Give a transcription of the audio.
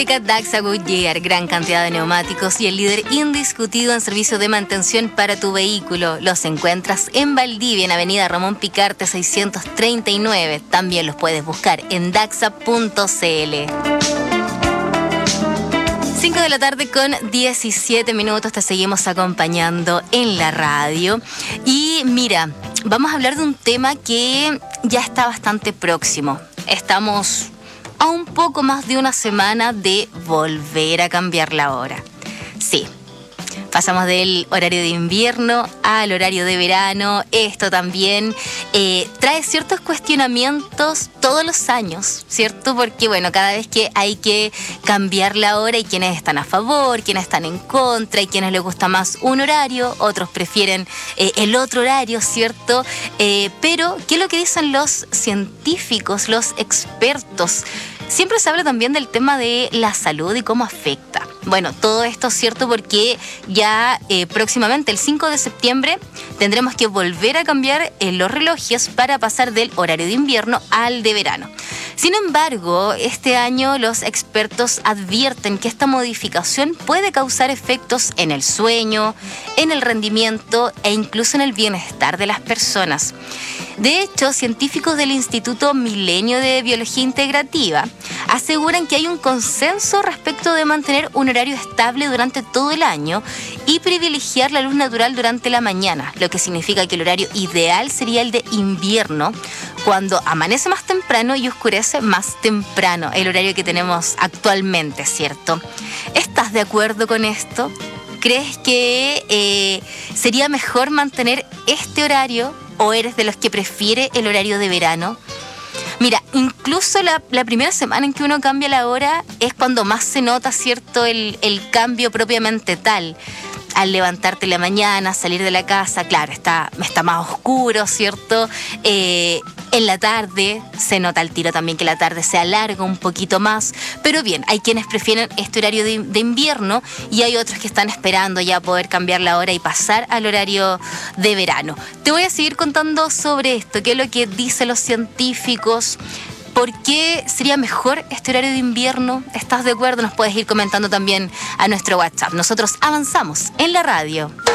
Daxa Goodyear, gran cantidad de neumáticos y el líder indiscutido en servicio de mantención para tu vehículo. Los encuentras en Valdivia, en Avenida Ramón Picarte 639. También los puedes buscar en daxa.cl. 5 de la tarde con 17 minutos, te seguimos acompañando en la radio. Y mira, vamos a hablar de un tema que ya está bastante próximo. Estamos a un poco más de una semana de volver a cambiar la hora. Sí, pasamos del horario de invierno al horario de verano. Esto también trae ciertos cuestionamientos todos los años, ¿cierto? Porque, bueno, cada vez que hay que cambiar la hora hay quienes están a favor, quienes están en contra, hay quienes les gusta más un horario, otros prefieren el otro horario, ¿cierto? Pero, ¿qué es lo que dicen los científicos, los expertos? Siempre se habla también del tema de la salud y cómo afecta. Bueno, todo esto es cierto porque ya próximamente, el 5 de septiembre, tendremos que volver a cambiar los relojes para pasar del horario de invierno al de verano. Sin embargo, este año los expertos advierten que esta modificación puede causar efectos en el sueño, en el rendimiento e incluso en el bienestar de las personas. De hecho, científicos del Instituto Milenio de Biología Integrativa aseguran que hay un consenso respecto de mantener un horario estable durante todo el año y privilegiar la luz natural durante la mañana, lo que significa que el horario ideal sería el de invierno, cuando amanece más temprano y oscurece más temprano, el horario que tenemos actualmente, ¿cierto? ¿Estás de acuerdo con esto? ¿Crees que sería mejor mantener este horario o eres de los que prefiere el horario de verano? Mira, incluso la primera semana en que uno cambia la hora es cuando más se nota, ¿cierto?, el cambio propiamente tal. Al levantarte en la mañana, salir de la casa, claro, está más oscuro, ¿cierto? En la tarde se nota el tiro también que la tarde se alarga un poquito más. Pero bien, hay quienes prefieren este horario de invierno y hay otros que están esperando ya poder cambiar la hora y pasar al horario de verano. Te voy a seguir contando sobre esto, qué es lo que dicen los científicos. ¿Por qué sería mejor este horario de invierno? ¿Estás de acuerdo? Nos puedes ir comentando también a nuestro WhatsApp. Nosotros avanzamos en la radio.